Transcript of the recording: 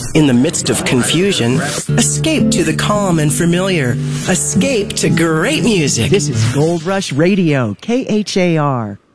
In the midst of confusion, escape to the calm and familiar. Escape to great music. This is Gold Rush Radio, KHAR.